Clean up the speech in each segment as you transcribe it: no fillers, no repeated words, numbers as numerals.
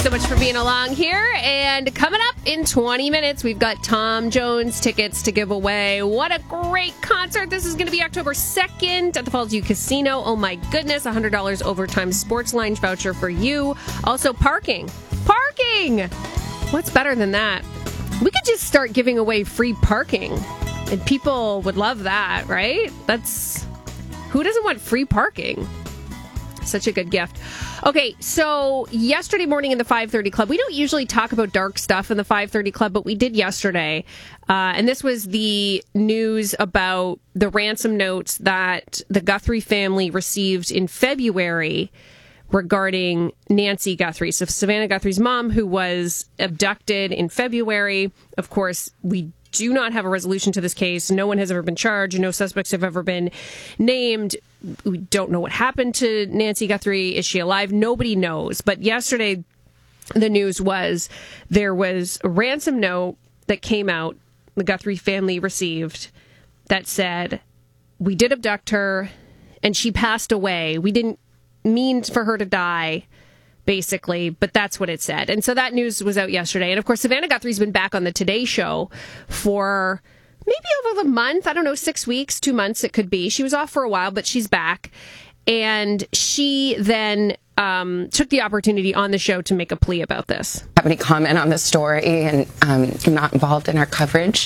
so much for being along here. And coming up in 20 minutes, we've got Tom Jones tickets to give away. What a great concert. This is going to be October 2nd at the Falls View Casino. Oh my goodness, $100 overtime sports lounge voucher for you. Also parking. Parking! What's better than that? We could just start giving away free parking. And people would love that, right? Who doesn't want free parking? Such a good gift. Okay, so yesterday morning in the 530 Club, we don't usually talk about dark stuff in the 530 Club, but we did yesterday. And this was the news about the ransom notes that the Guthrie family received in February regarding Nancy Guthrie. So Savannah Guthrie's mom, who was abducted in February. Of course, we do not have a resolution to this case. No one has ever been charged. No suspects have ever been named. We don't know what happened to Nancy Guthrie. Is she alive? Nobody knows. But yesterday, the news was there was a ransom note that came out, the Guthrie family received, that said, we did abduct her and she passed away. We didn't mean for her to die, basically, but that's what it said. And so that news was out yesterday. And of course, Savannah Guthrie's been back on the Today Show for maybe over a month. I don't know, 6 weeks, 2 months it could be. She was off for a while, but she's back. And she then took the opportunity on the show to make a plea about this. Have any comment on the story, and I'm not involved in our coverage,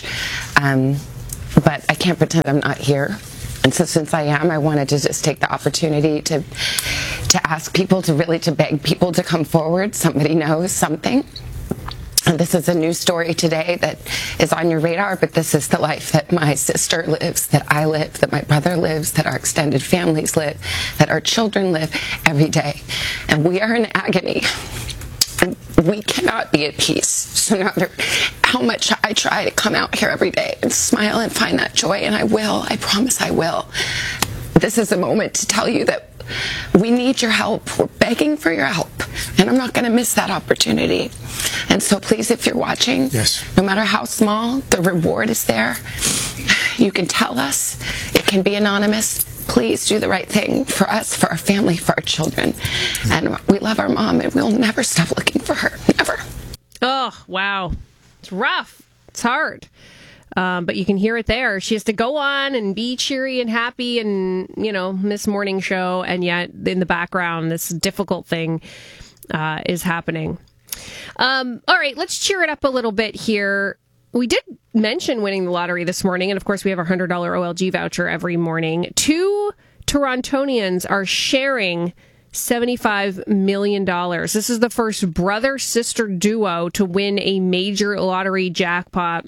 but I can't pretend I'm not here. And so since I am, I wanted to just take the opportunity to ask people, to beg people to come forward. Somebody knows something. And this is a news story today that is on your radar, but this is the life that my sister lives, that I live, that my brother lives, that our extended families live, that our children live every day. And we are in agony. And we cannot be at peace. So no matter how much I try to come out here every day and smile and find that joy, and I will, I promise I will. This is a moment to tell you that we need your help. We're begging for your help. And I'm not going to miss that opportunity. And so please, if you're watching, yes, no matter how small, the reward is there. You can tell us. It can be anonymous. Please do the right thing for us, for our family, for our children. And we love our mom, and we'll never stop looking for her. Never. Oh, wow. It's rough. It's hard. But you can hear it there. She has to go on and be cheery and happy and, miss morning show. And yet in the background, this difficult thing is happening. All right, let's cheer it up a little bit here. We did mention winning the lottery this morning, and of course we have our $100 OLG voucher every morning. 2 Torontonians are sharing $75 million. This is the first brother-sister duo to win a major lottery jackpot.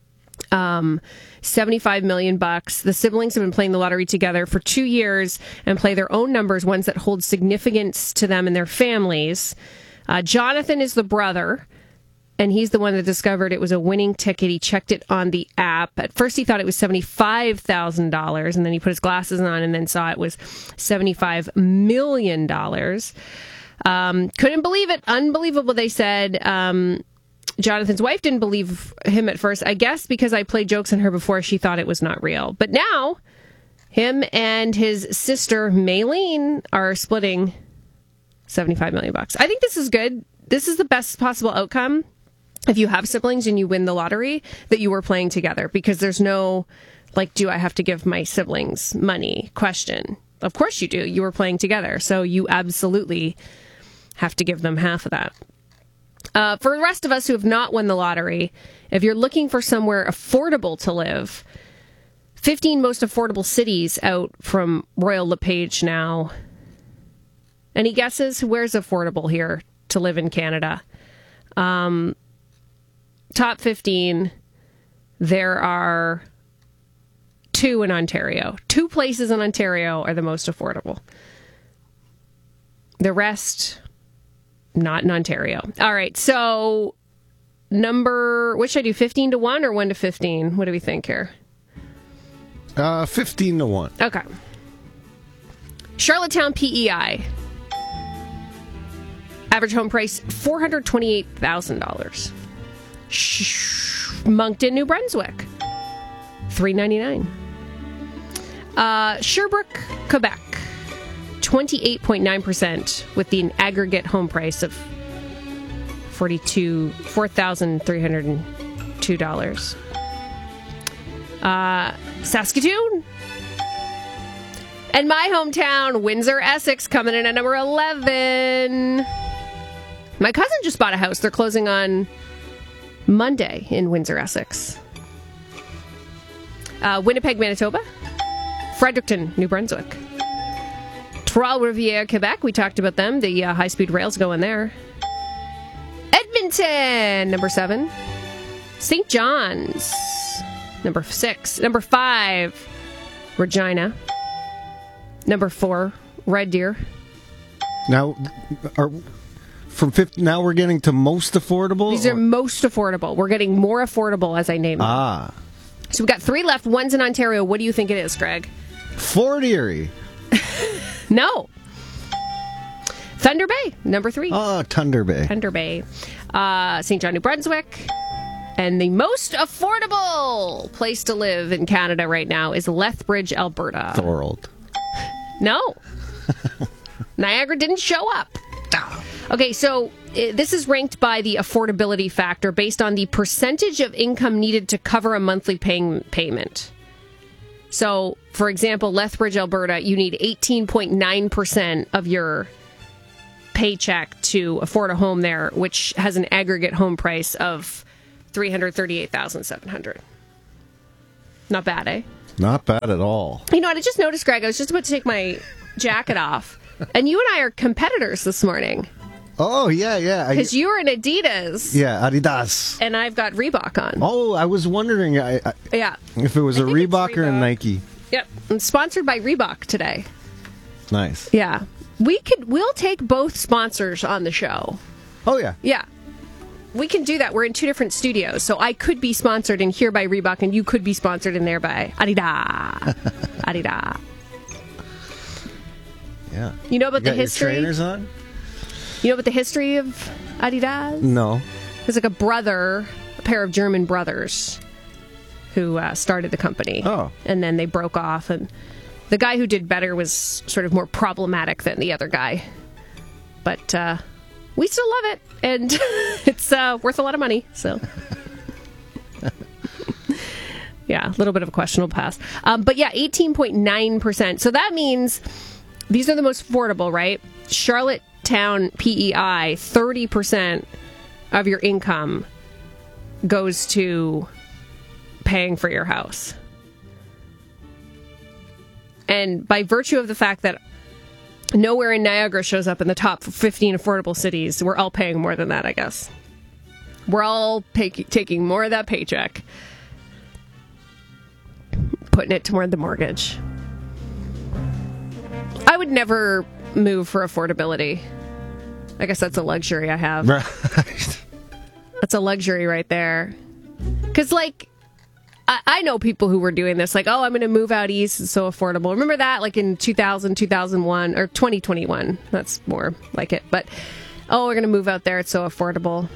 $75 million. The siblings have been playing the lottery together for 2 years and play their own numbers, ones that hold significance to them and their families. Jonathan is the brother, and he's the one that discovered it was a winning ticket. He checked it on the app. At first, he thought it was $75,000, and then he put his glasses on and then saw it was $75 million. Couldn't believe it. Unbelievable, they said. Jonathan's wife didn't believe him at first, I guess because I played jokes on her before. She thought it was not real. But now, him and his sister, Maylene, are splitting $75 million. I think this is good. This is the best possible outcome if you have siblings and you win the lottery, that you were playing together, because there's no, do I have to give my siblings money question? Of course you do. You were playing together. So you absolutely have to give them half of that. For the rest of us who have not won the lottery, if you're looking for somewhere affordable to live, 15 most affordable cities out from Royal LePage now. Any guesses? Where's affordable here to live in Canada? Top 15, there are 2 in Ontario. 2 places in Ontario are the most affordable. The rest, not in Ontario. All right, so what should I do, 15 to 1 or 1 to 15? What do we think here? 15 to 1. Okay. Charlottetown, PEI. Average home price, $428,000. Moncton, New Brunswick, $399. Sherbrooke, Quebec, 28.9% with an aggregate home price of $4,302. Saskatoon. And my hometown, Windsor, Essex, coming in at number 11. My cousin just bought a house. They're closing on Monday in Windsor, Essex. Winnipeg, Manitoba. Fredericton, New Brunswick. Trois-Rivières, Quebec. We talked about them. The high-speed rail's going there. Edmonton, number 7. St. John's, number 6. Number 5, Regina. Number 4, Red Deer. Now, now we're getting to most affordable? These are most affordable. We're getting more affordable as I name them. So we've got 3 left. One's in Ontario. What do you think it is, Greg? Fort Erie. No. Thunder Bay, number 3. Oh, Thunder Bay. Thunder Bay. St. John, New Brunswick. And the most affordable place to live in Canada right now is Lethbridge, Alberta. Thorold. No. Niagara didn't show up. Okay, so this is ranked by the affordability factor based on the percentage of income needed to cover a monthly payment. So, for example, Lethbridge, Alberta, you need 18.9% of your paycheck to afford a home there, which has an aggregate home price of $338,700. Not bad, eh? Not bad at all. You know what? I just noticed, Greg, I was just about to take my jacket off, and you and I are competitors this morning. Oh, yeah. Because you're in Adidas. Yeah, Adidas. And I've got Reebok on. Oh, I was wondering yeah. if it was a Reebok or a Nike. Yep. I'm sponsored by Reebok today. Nice. Yeah. We'll take both sponsors on the show. Oh, yeah. Yeah. We can do that. We're in 2 different studios. So I could be sponsored in here by Reebok, and you could be sponsored in there by Adidas. Adidas. Yeah. You know about the history? Your trainers on? You know about the history of Adidas? No. There's like a pair of German brothers who started the company. Oh. And then they broke off, and the guy who did better was sort of more problematic than the other guy. But we still love it, and it's worth a lot of money, so. Yeah, a little bit of a questionable past. But yeah, 18.9%. So that means these are the most affordable, right? Charlottetown, PEI, 30% of your income goes to paying for your house. And by virtue of the fact that nowhere in Niagara shows up in the top 15 affordable cities, we're all paying more than that, I guess. We're all taking more of that paycheck, putting it toward the mortgage. I would never move for affordability. I guess that's a luxury I have. Right. That's a luxury right there. Because, like, I know people who were doing this, like, oh, I'm going to move out east. It's so affordable. Remember that, like, in 2000, 2001, or 2021. That's more like it. But, oh, we're going to move out there. It's so affordable.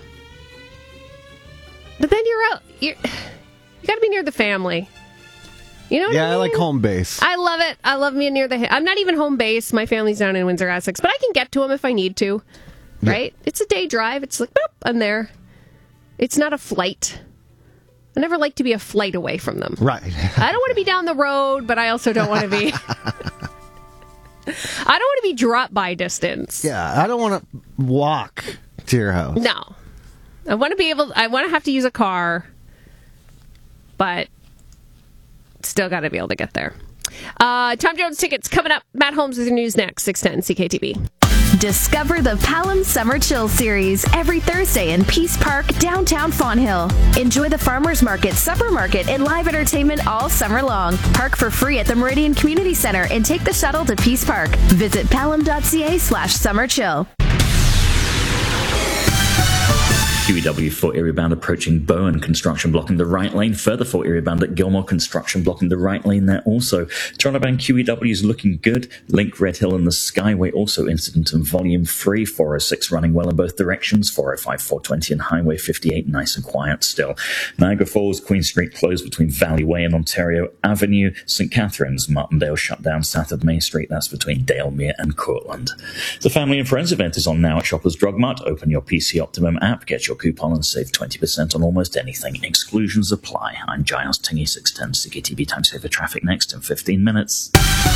But then you're out. You got to be near the family. You know what I mean? I like home base. I love it. I love being near the... I'm not even home base. My family's down in Windsor, Essex. But I can get to them if I need to. Right? Yeah. It's a day drive. It's like, boop, I'm there. It's not a flight. I never like to be a flight away from them. Right. I don't want to be down the road, but I also don't want to be... I don't want to be drop-by distance. Yeah, I don't want to walk to your house. No. I want to have to use a car, but still got to be able to get there. Tom Jones tickets coming up. Matt Holmes with your news next, 610 CKTB. Discover the Palam Summer Chill Series every Thursday in Peace Park, downtown Fonthill. Enjoy the Farmers Market, Supper Market, and live entertainment all summer long. Park for free at the Meridian Community Center and take the shuttle to Peace Park. Visit palam.ca/summerchill. QEW for area bound approaching Bowen, construction blocking the right lane. Further for area bound at Gilmore, construction blocking the right lane there also. Toronto bound QEW is looking good. Link Red Hill and the Skyway also incident and volume free. 406 running well in both directions. 405, 420 and Highway 58 nice and quiet still. Niagara Falls, Queen Street closed between Valley Way and Ontario Avenue. St. Catharines, Martindale shut down south of Main Street. That's between Dalemere and Courtland. The Family and Friends event is on now at Shoppers Drug Mart. Open your PC Optimum app, get your coupon and save 20% on almost anything. Exclusions apply. I'm Giles Tingy, 610 CKTB Time Saver Traffic next in 15 minutes.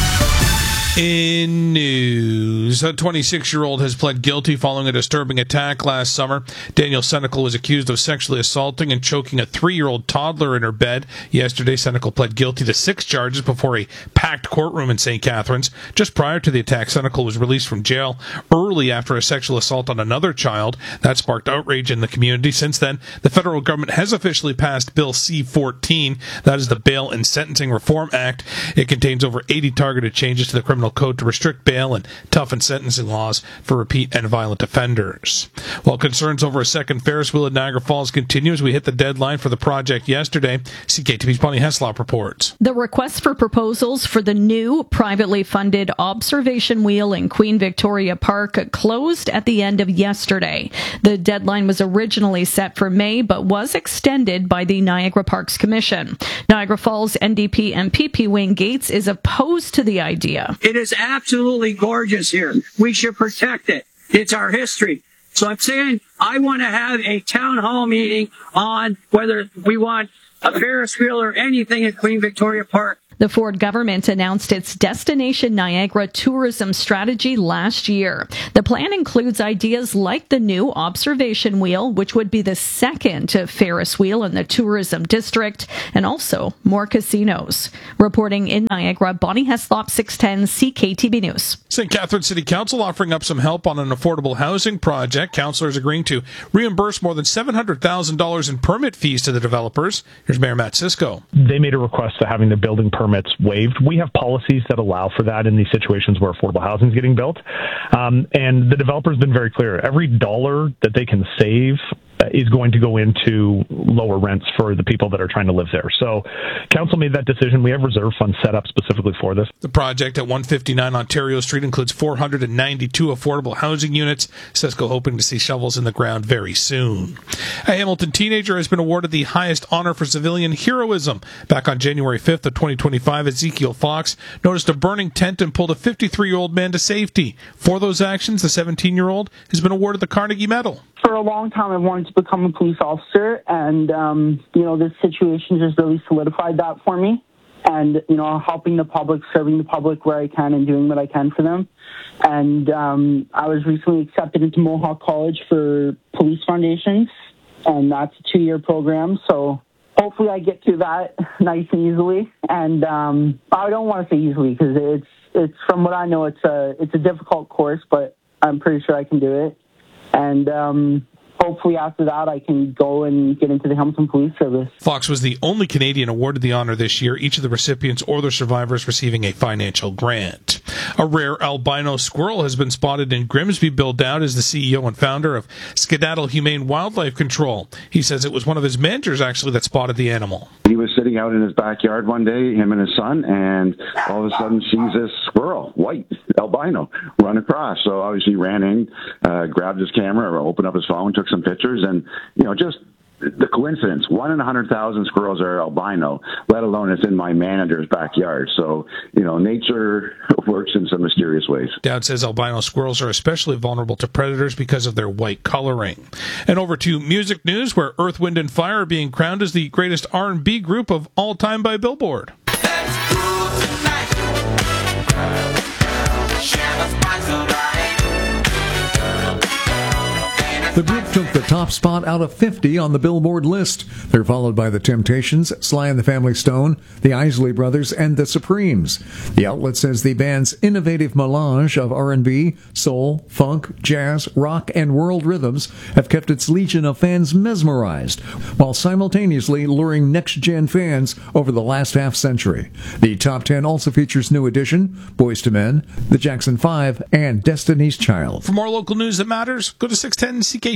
In news, a 26-year-old has pled guilty following a disturbing attack last summer. Daniel Senecal was accused of sexually assaulting and choking a 3-year-old toddler in her bed. Yesterday, Senecal pled guilty to 6 charges before a packed courtroom in St. Catharines. Just prior to the attack, Senecal was released from jail early after a sexual assault on another child. That sparked outrage in the community. Since then, the federal government has officially passed Bill C-14. That is the Bail and Sentencing Reform Act. It contains over 80 targeted changes to the criminal code to restrict bail and toughen sentencing laws for repeat and violent offenders. While concerns over a second Ferris wheel at Niagara Falls continue as we hit the deadline for the project yesterday, CKTV's Bonnie Heslop reports. The request for proposals for the new privately funded observation wheel in Queen Victoria Park closed at the end of yesterday. The deadline was originally set for May, but was extended by the Niagara Parks Commission. Niagara Falls NDP MPP Wayne Gates is opposed to the idea. It is absolutely gorgeous here. We should protect it. It's our history. So I'm saying I want to have a town hall meeting on whether we want a Ferris wheel or anything at Queen Victoria Park. The Ford government announced its Destination Niagara tourism strategy last year. The plan includes ideas like the new observation wheel, which would be the second Ferris wheel in the tourism district, and also more casinos. Reporting in Niagara, Bonnie Heslop, 610 CKTB News. St. Catharines City Council offering up some help on an affordable housing project. Councillors agreeing to reimburse more than $700,000 in permit fees to the developers. Here's Mayor Matt Cisco. They made a request to having the building permits waived. We have policies that allow for that in these situations where affordable housing is getting built. And the developer's been very clear. Every dollar that they can save is going to go into lower rents for the people that are trying to live there. So council made that decision. We have reserve funds set up specifically for this. The project at 159 Ontario Street includes 492 affordable housing units. Cisco hoping to see shovels in the ground very soon. A Hamilton teenager has been awarded the highest honor for civilian heroism. Back on January 5th of 2025, Ezekiel Fox noticed a burning tent and pulled a 53-year-old man to safety. For those actions, the 17-year-old has been awarded the Carnegie Medal. For a long time, I wanted to become a police officer, and, this situation just really solidified that for me. And, helping the public, serving the public where I can and doing what I can for them. And I was recently accepted into Mohawk College for Police Foundations, and that's a 2-year program. So hopefully I get through that nice and easily. And I don't want to say easily because it's from what I know, it's a difficult course, but I'm pretty sure I can do it. And hopefully after that, I can go and get into the Hamilton Police Service. Fox was the only Canadian awarded the honor this year, each of the recipients or their survivors receiving a financial grant. A rare albino squirrel has been spotted in Grimsby. Bill Dowd is the CEO and founder of Skedaddle Humane Wildlife Control. He says it was one of his managers, actually, that spotted the animal. He was sitting out in his backyard one day, him and his son, and all of a sudden sees this squirrel, white, albino, run across. So obviously he ran in, grabbed his camera, opened up his phone, took some pictures, and, just the coincidence, 1 in 100,000 squirrels are albino, let alone it's in my manager's backyard. So, nature works in some mysterious ways. Dowd says albino squirrels are especially vulnerable to predators because of their white coloring. And over to music news, where Earth, Wind & Fire are being crowned as the greatest R&B group of all time by Billboard. The group took the top spot out of 50 on the Billboard list. They're followed by The Temptations, Sly and the Family Stone, the Isley Brothers, and The Supremes. The outlet says the band's innovative melange of R&B, soul, funk, jazz, rock, and world rhythms have kept its legion of fans mesmerized, while simultaneously luring next-gen fans over the last half-century. The top 10 also features New Edition, Boyz II Men, The Jackson 5, and Destiny's Child. For more local news that matters, go to 610CKTB.ca.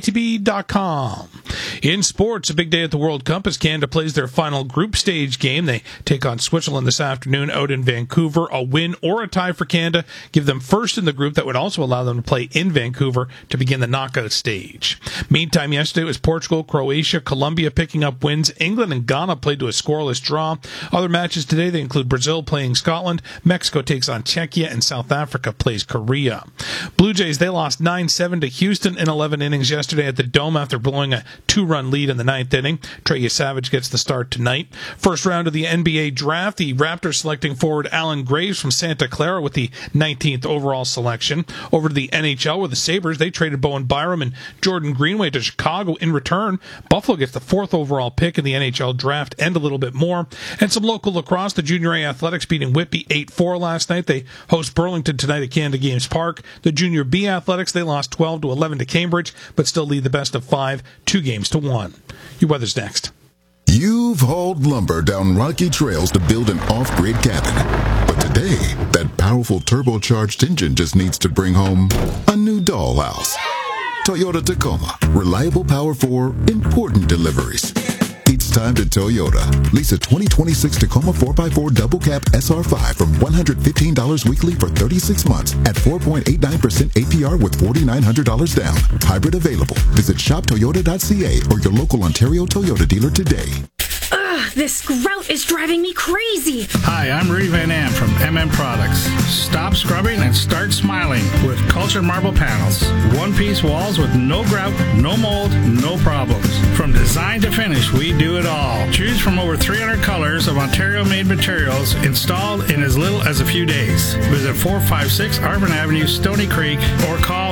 Indeed.com. In sports, a big day at the World Cup as Canada plays their final group stage game. They take on Switzerland this afternoon out in Vancouver. A win or a tie for Canada give them first in the group. That would also allow them to play in Vancouver to begin the knockout stage. Meantime, yesterday it was Portugal, Croatia, Colombia picking up wins. England and Ghana played to a scoreless draw. Other matches today, they include Brazil playing Scotland, Mexico takes on Czechia, and South Africa plays Korea. Blue Jays, they lost 9-7 to Houston in 11 innings yesterday at the Dome after blowing a 2-run lead in the 9th inning. Trey Savage gets the start tonight. First round of the NBA draft, the Raptors selecting forward Alan Graves from Santa Clara with the 19th overall selection. Over to the NHL with the Sabres, they traded Bowen Byram and Jordan Greenway to Chicago. In return, Buffalo gets the 4th overall pick in the NHL draft and a little bit more. And some local lacrosse, the Junior A Athletics beating Whitby 8-4 last night. They host Burlington tonight at Canada Games Park. The Junior B Athletics, they lost 12-11 to Cambridge, but still lead the best of 5, 2-1. Your weather's next. You've hauled lumber down rocky trails to build an off-grid cabin. But today, that powerful turbocharged engine just needs to bring home a new dollhouse. Toyota Tacoma. Reliable power for important deliveries. It's time to Toyota. Lease a 2026 Tacoma 4x4 double cab SR5 from $115 weekly for 36 months at 4.89% APR with $4,900 down. Hybrid available. Visit shoptoyota.ca or your local Ontario Toyota dealer today. Ugh, this grout is driving me crazy. Hi, I'm Rudy Van Am from MM Products. Stop scrubbing and start smiling with Cultured Marble Panels. One-piece walls with no grout, no mold, no problems. From design to finish, we do it all. Choose from over 300 colors of Ontario-made materials installed in as little as a few days. Visit 456 Arvin Avenue, Stony Creek, or call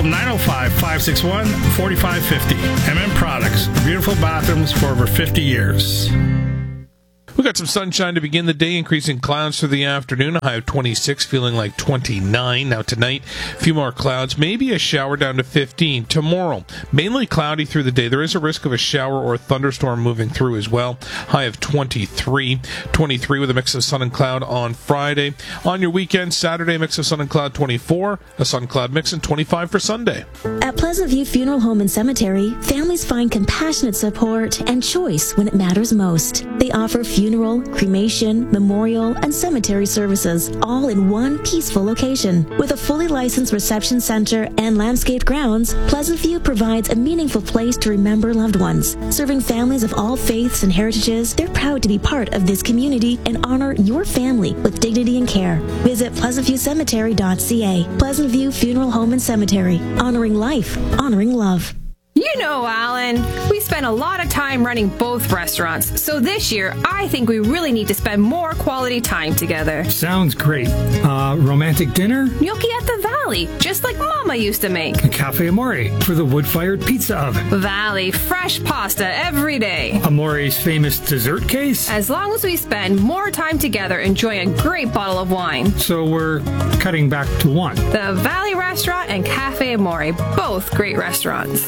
905-561-4550. MM Products. Beautiful bathrooms for over 50 years. We got some sunshine to begin the day, increasing clouds through the afternoon. A high of 26, feeling like 29. Now tonight, a few more clouds, maybe a shower down to 15. Tomorrow, mainly cloudy through the day. There is a risk of a shower or a thunderstorm moving through as well. High of 23. 23 with a mix of sun and cloud on Friday. On your weekend, Saturday, mix of sun and cloud, 24. A sun-cloud mix, and 25 for Sunday. At Pleasant View Funeral Home and Cemetery, families find compassionate support and choice when it matters most. They offer funeral, cremation, memorial, and cemetery services, all in one peaceful location. With a fully licensed reception center and landscaped grounds, Pleasant View provides a meaningful place to remember loved ones. Serving families of all faiths and heritages, they're proud to be part of this community and honor your family with dignity and care. Visit pleasantviewcemetery.ca. Pleasant View Funeral Home and Cemetery. Honoring life, honoring love. You know, Alan, we spend a lot of time running both restaurants, so this year I think we really need to spend more quality time together. Sounds great. Romantic dinner? Gnocchi at the Valley, just like Mama used to make. Cafe Amore for the wood-fired pizza oven. Valley, fresh pasta every day. Amore's famous dessert case? As long as we spend more time together enjoying a great bottle of wine. So we're cutting back to one. The Valley Restaurant and Cafe Amore, both great restaurants.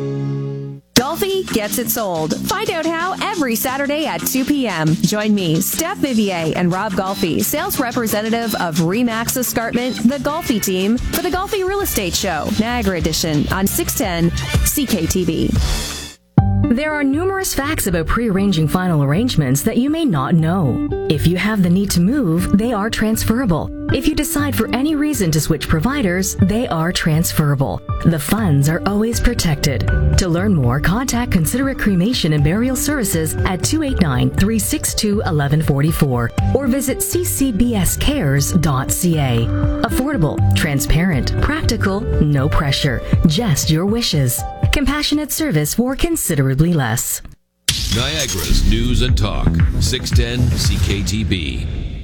Golfi gets it sold. Find out how every Saturday at 2 p.m. Join me, Steph Vivier, and Rob Golfi, sales representative of Remax Escarpment, the Golfi team, for the Golfi Real Estate Show, Niagara Edition, on 610 CKTV. There are numerous facts about pre-arranging final arrangements that you may not know. If you have the need to move, they are transferable. If you decide for any reason to switch providers, they are transferable. The funds are always protected. To learn more, contact Considerate Cremation and Burial Services at 289-362-1144 or visit ccbscares.ca. Affordable, transparent, practical, no pressure, just your wishes. Compassionate service for considerably less. Niagara's News and Talk, 610 CKTB.